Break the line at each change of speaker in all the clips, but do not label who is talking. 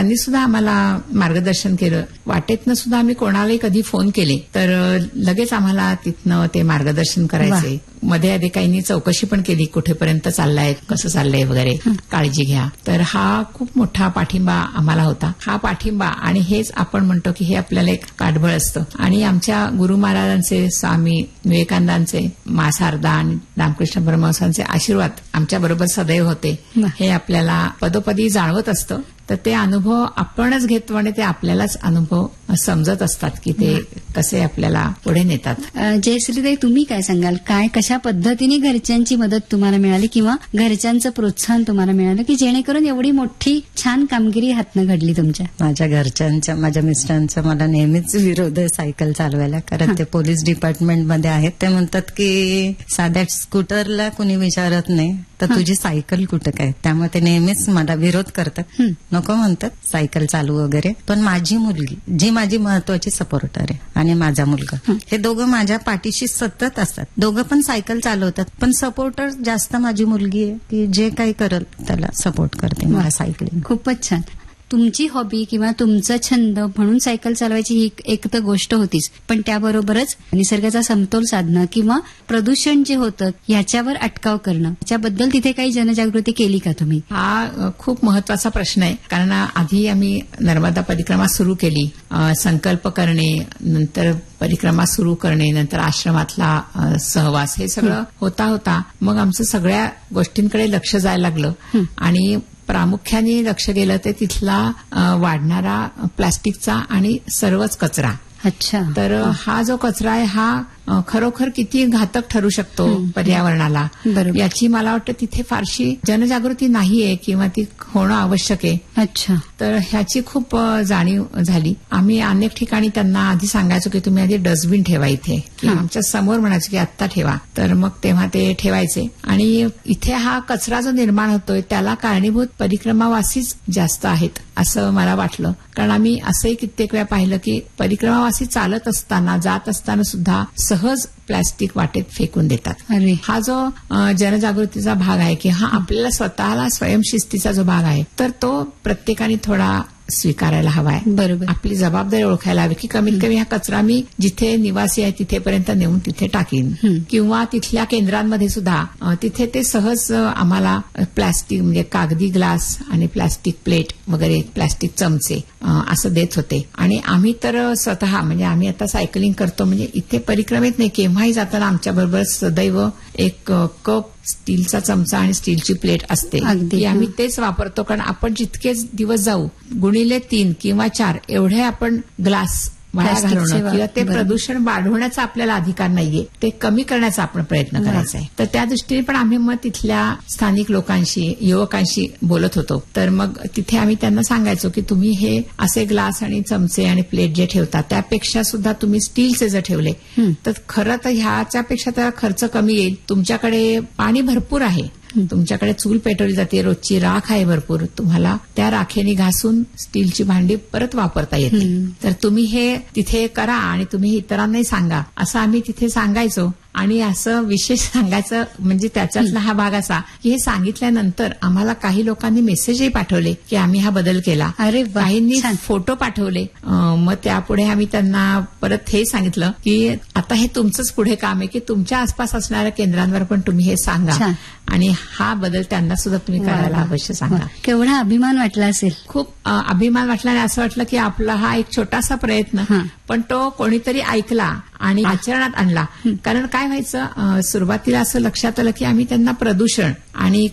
त्यांनी सुद्धा आम्हाला मार्गदर्शन केलं. वाटेतनं सुद्धा आम्ही कोणालाही कधी फोन केले तर लगेच आम्हाला तिथनं ते मार्गदर्शन करायचे. मध्ये आधी काहींनी चौकशी पण केली, कुठेपर्यंत चाललाय, कसं चाललंय वगैरे, काळजी घ्या. तर हा खूप मोठा पाठिंबा आम्हाला होता. हा पाठिंबा आणि हेच आपण म्हणतो की हे आपल्याला एक पाठबळ असतं. आणि आमच्या गुरु महाराजांचे, स्वामी विवेकानंदांचे, मा शारदा आणि रामकृष्ण परमहंसांचे आशीर्वाद आमच्या बरोबर सदैव होते. हे आपल्याला पदोपदी जाणवत असतं. तर ते अनुभव आपणच घेतो आणि ते आपल्यालाच अनुभव समजत असतात की ते कसे आपल्याला पुढे नेतात.
जयश्रीताई, तुम्ही काय सांगाल? काय कशा पद्धतीने घरच्यांची मदत तुम्हाला मिळाली किंवा घरच्यांचं प्रोत्साहन तुम्हाला मिळालं की जेणेकरून एवढी मोठी छान कामगिरी हातनं घडली तुमच्या?
माझ्या घरच्यांच्या, माझ्या मिस्टरांचा मला नेहमीच विरोध आहे सायकल चालवायला, कारण ते पोलीस डिपार्टमेंटमध्ये आहेत. ते म्हणतात की साध्या स्कूटरला कुणी विचारत नाही तर तुझी सायकल कुठं काय, त्यामुळे ते नेहमीच मला विरोध करतात, नको म्हणतात सायकल चालू वगैरे. पण माझी मुलगी, जी माझी महत्वाची सपोर्टर आहे, आणि माझा मुलगा, हे दोघं माझ्या पाठीशी सतत असतात. दोघं पण सायकल चालवतात, पण सपोर्टर जास्त माझी मुलगी आहे की जे काही करल त्याला सपोर्ट करते मला सायकलिंग.
खूपच छान. तुमची हॉबी किंवा तुमचा छंद म्हणून सायकल चालवायची ही एक तर गोष्ट होतीच, पण त्याबरोबरच निसर्गाचा समतोल साधणं किंवा प्रदूषण जे होतं याच्यावर अटकाव करणं, याच्याबद्दल तिथे काही जनजागृती केली का तुम्ही?
हा खूप महत्वाचा प्रश्न आहे. कारण आधी आम्ही नर्मदा परिक्रमा सुरू केली, संकल्प करणे, नंतर परिक्रमा सुरू करणे, नंतर आश्रमातला सहवास, हे सगळं होता मग आमचं सगळ्या गोष्टींकडे लक्ष जायला लागलं. आणि प्रामुख्याने लक्ष गेलं ते तिथला वाढणारा प्लास्टिकचा आणि सर्वच कचरा.
अच्छा.
तर हा जो कचरा आहे हा खरोखर किती घातक ठरू शकतो पर्यावरणाला, याची मला वाटतं तिथे फारशी जनजागृती नाहीये किंवा ती होणं आवश्यक आहे.
अच्छा.
तर ह्याची खूप जाणीव झाली. आम्ही अनेक ठिकाणी त्यांना आधी सांगायचो की तुम्ही आधी डस्टबिन ठेवा इथे, आमच्या समोर म्हणायचो की आत्ता ठेवा, तर मग तेव्हा ते ठेवायचे. आणि इथे हा कचरा जो निर्माण होतोय त्याला कारणीभूत परिक्रमावासीच जास्त आहेत असं मला वाटलं. कारण आम्ही असंही कित्येक वेळा पाहिलं की परिक्रमावासी चालत असताना, जात असताना सुद्धा सहज प्लास्टिक वाटेत फेकून देतात. हा जो जनजागृतीचा भाग आहे की हा आपल्याला स्वतःला स्वयंशिस्तीचा जो भाग आहे, तर तो प्रत्येकाने थोडा स्वीकारायला हवाय.
बरोबर.
आपली जबाबदारी ओळखायला हवी की कमीत कमी हा कचरा मी जिथे निवासी आहे तिथेपर्यंत नेऊन तिथे टाकीन, किंवा तिथल्या केंद्रांमध्ये सुद्धा तिथे ते सहज आम्हाला प्लास्टिक म्हणजे कागदी ग्लास आणि प्लास्टिक प्लेट वगैरे, प्लास्टिक चमचे असं देत होते. आणि आम्ही तर स्वतः म्हणजे आम्ही आता सायकलिंग करतो, म्हणजे इथे परिक्रमेत नाही केव्हाही जाताना आमच्या बरोबर सदैव एक कप, स्टीलचा चमचा आणि स्टीलची प्लेट असते. की आम्ही तेच वापरतो, कारण आपण जितकेच दिवस जाऊ गुणिले 3 किंवा 4 एवढे आपण ग्लास वाया घालवणं किंवा ते प्रदूषण वाढवण्याचा आपल्याला अधिकार नाहीये, ते कमी करण्याचा आपण प्रयत्न करायचा आहे. तर त्या दृष्टीने पण आम्ही मग तिथल्या स्थानिक लोकांशी, युवकांशी बोलत होतो. तर मग तिथे आम्ही त्यांना सांगायचो की तुम्ही हे असे ग्लास आणि चमचे आणि प्लेट जे ठेवता त्यापेक्षा सुद्धा तुम्ही स्टीलचे जर ठेवले तर खरं तर ह्याच्यापेक्षा त्याला खर्च कमी येईल. तुमच्याकडे पाणी भरपूर आहे, तुमच्याकडे चूल पेटवली जाते, रोजची राख आहे भरपूर, तुम्हाला त्या राखेने घासून स्टीलची भांडी परत वापरता येते. तर तुम्ही हे तिथे करा आणि तुम्ही इतरांनाही सांगा, असं आम्ही तिथे सांगायचो. आणि असं विशेष सांगायचं म्हणजे त्याच्यातला हा भाग असा की हे सांगितल्यानंतर आम्हाला काही लोकांनी मेसेजही पाठवले की आम्ही हा बदल केला. काहींनी फोटो पाठवले. मग त्यापुढे आम्ही त्यांना परत हे सांगितलं की आता हे तुमचंच पुढे काम आहे की तुमच्या आसपास असणाऱ्या केंद्रांवर पण तुम्ही हे सांगा आणि हा बदल त्यांना सुद्धा तुम्ही करायला अवश्य सांगा.
केवढा अभिमान वाटला असेल.
खूप अभिमान वाटला आणि असं वाटलं की आपला हा एक छोटासा प्रयत्न, पण तो कोणीतरी ऐकला आणि आचरणात आणला. कारण काय व्हायचं, सुरुवातीला असं लक्षात आलं की आम्ही त्यांना प्रदूषण आणि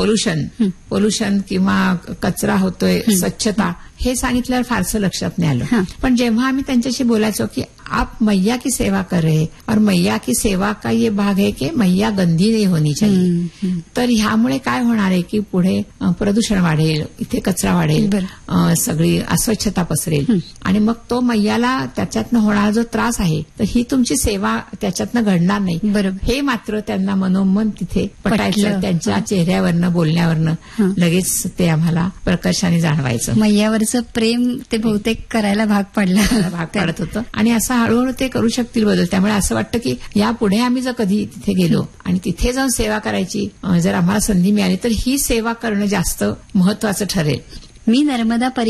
पोल्युशन किंवा कचरा होतोय, स्वच्छता हे सांगितल्यावर फारसं लक्षात नाही आलं. पण जेव्हा आम्ही त्यांच्याशी बोलायचो की आप मैया की सेवा कर रहे और मैया की सेवा का ये भाग है कि मैया गंदी नहीं होनी चाहिए, तर ह्यामुळे काय होणार आहे की पुढे प्रदूषण वाढेल, इथे कचरा वाढेल, सगळी अस्वच्छता पसरेल आणि मग तो मैयाला त्याच्यातनं होणारा जो त्रास आहे तर ही तुमची सेवा त्याच्यातनं घडणार नाही. हे मात्र त्यांना मनोमन तिथे पटायचं. त्यांच्या चेहऱ्यावरनं, बोलण्यावरनं लगेच ते आम्हाला प्रकर्षाने जाणवायचं.
मैयावरचं प्रेम ते बहुतेक करायला भाग
पडत होतं आणि असं हळूहळू ते करू शकतील बदल. त्यामुळे असं वाटतं की यापुढे आम्ही जर कधी तिथे गेलो आणि तिथे जाऊन सेवा करायची जर आम्हाला संधी मिळाली तर ही सेवा करणं जास्त महत्वाचं ठरेल.
मी नर्मदा